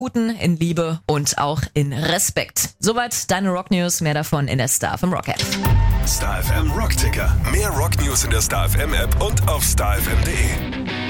Guten, in Liebe und auch in Respekt. Soweit deine Rock News, mehr davon in der Star FM Rock App. Star FM Rock Ticker. Mehr Rock News in der Star FM App und auf starfm.de.